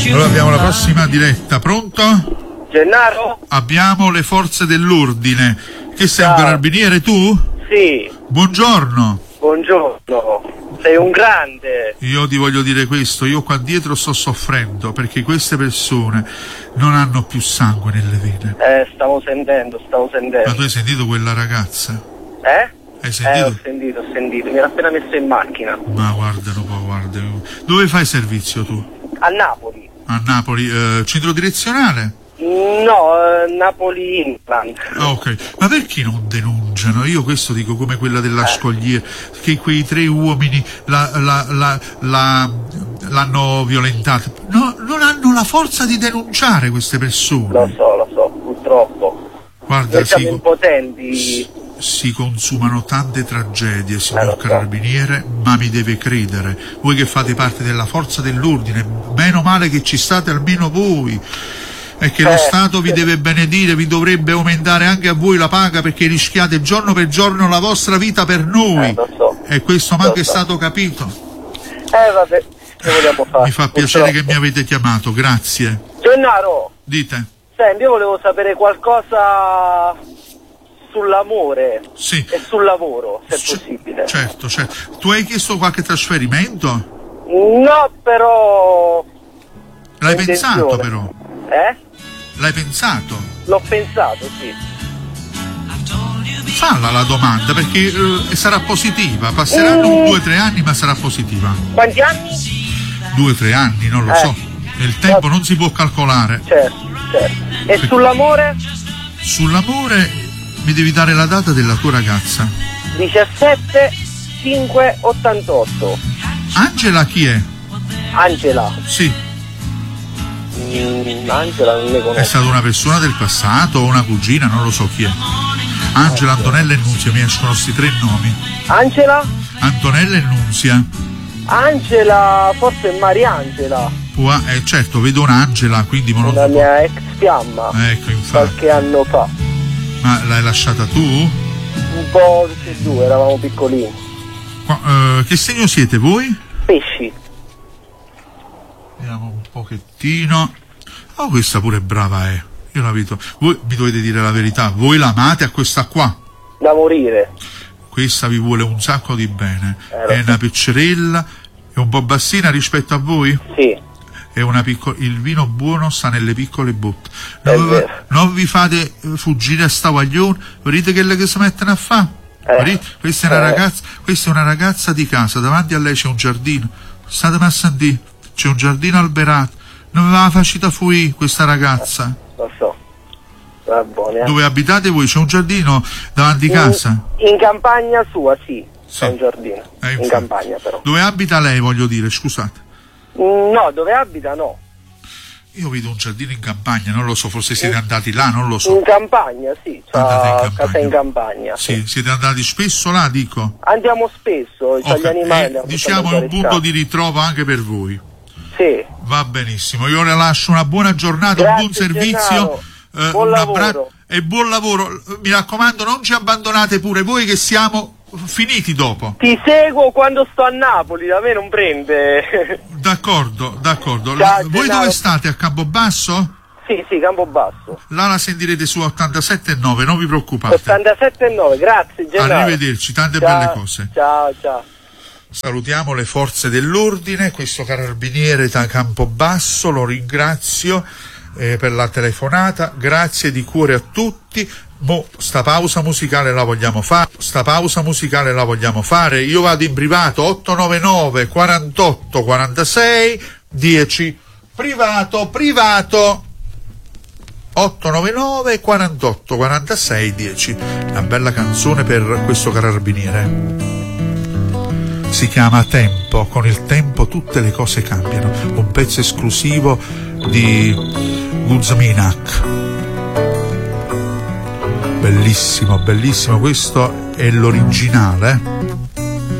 Allora abbiamo la prossima diretta, pronto? Gennaro? Abbiamo le forze dell'ordine. Che sei un carabiniere tu? Sì. Buongiorno. Buongiorno. Sei un grande. Io ti voglio dire questo, io qua dietro sto soffrendo perché queste persone non hanno più sangue nelle vene. Stavo sentendo. Ma tu hai sentito quella ragazza? Hai sentito? Ho sentito, mi ero appena messo in macchina. Ma guardalo qua, guarda. Dove fai servizio tu? A Napoli. A Napoli, centro direzionale? No, Napoli Inland. Ok, ma perché non denunciano? Io questo dico come quella della Scogliera, che quei 3 uomini l'hanno violentata. No, non hanno la forza di denunciare queste persone. Lo so, purtroppo. Guarda, noi siamo impotenti. Si consumano tante tragedie, signor carabiniere, ma mi deve credere, voi che fate parte della forza dell'ordine, meno male che ci state almeno voi, e che lo Stato vi deve benedire, vi dovrebbe aumentare anche a voi la paga perché rischiate giorno per giorno la vostra vita per noi, e questo mi è anche stato capito. Vabbè, che vogliamo fare? Mi fa piacere che mi avete chiamato, grazie. Gennaro, dite. Senti, io volevo sapere qualcosa sull'amore e sul lavoro, se è possibile. Certo. Tu hai chiesto qualche trasferimento? No, però... L'hai pensato però? L'hai pensato? L'ho pensato, sì. Falla la domanda, perché sarà positiva. Passeranno 2 o 3 anni, ma sarà positiva. Quanti anni? 2 o 3 anni, non lo so. Il tempo non si può calcolare. Certo. E sull'amore? Sull'amore mi devi dare la data della tua ragazza. 17/5/88. Angela chi è? Angela? Sì. Angela non ne conosco. È stata una persona del passato o una cugina, non lo so chi è. Angela, Antonella e Nunzia, mi escono questi 3 nomi. Angela? Antonella e Nunzia. Angela, forse è Mariangela. Certo, vedo un'Angela, quindi una mia ex fiamma. Ecco, infatti. Qualche anno fa. Ma l'hai lasciata tu? Un po' tutti e 2, eravamo piccolini. Che segno siete voi? Pesci. Vediamo un pochettino. Oh, questa pure è brava, Io la vedo. Voi mi dovete dire la verità, voi l'amate a questa qua? Da morire. Questa vi vuole un sacco di bene. È una peccerella, è un po' bassina rispetto a voi? Sì. È il vino buono sta nelle piccole botte. Non vi fate fuggire a sta guaglione, vedete che si mettono a fare? Questa è una ragazza di casa, davanti a lei c'è un giardino. State a sentire, c'è un giardino alberato. Non ve la facita fuori questa ragazza? Lo so. Va buone, Dove abitate voi? C'è un giardino davanti a casa? In campagna sua, sì. C'è un giardino. In campagna però. Dove abita lei, voglio dire, scusate? No, dove abita no. Io vedo un giardino in campagna, non lo so, forse siete andati là, non lo so. In campagna, sì, c'ha casa in campagna. Sì, siete andati spesso là, dico? Andiamo spesso, gli animali. Diciamo un punto di ritrovo anche per voi. Sì. Va benissimo, io le lascio una buona giornata, un buon servizio, buon lavoro. E buon lavoro. Mi raccomando, non ci abbandonate pure voi che siamo finiti dopo. Ti seguo quando sto a Napoli, da me non prende. D'accordo. Voi dove state? A Campobasso? Sì, Campobasso. Là la sentirete su 87.9, non vi preoccupate. 87.9, grazie Gennaro. Arrivederci, tante belle cose. Ciao. Salutiamo le forze dell'ordine, questo carabiniere da Campobasso, lo ringrazio per la telefonata, grazie di cuore a tutti. Sta pausa musicale la vogliamo fare, io vado in privato 899 48 46 10 privato 899 48 46 10. Una bella canzone per questo carabiniere, si chiama Tempo, con il tempo tutte le cose cambiano, un pezzo esclusivo di Guzminak. Bellissimo, questo è l'originale.